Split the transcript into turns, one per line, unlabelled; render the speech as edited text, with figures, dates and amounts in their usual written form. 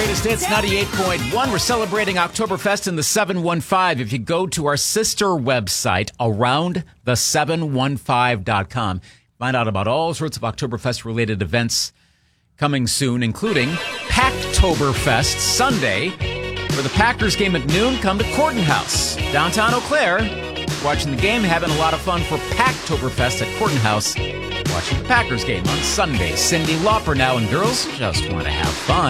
Greatest Hits 98.1. We're celebrating Oktoberfest in the 715. If you go to our sister website, aroundthe715.com, find out about all sorts of Oktoberfest-related events coming soon, including Packtoberfest Sunday. For the Packers game at noon, come to Corton House, downtown Eau Claire. Watching the game, having a lot of fun for Packtoberfest at Corton House. Watching the Packers game on Sunday. Cyndi Lauper now, and girls just want to have fun.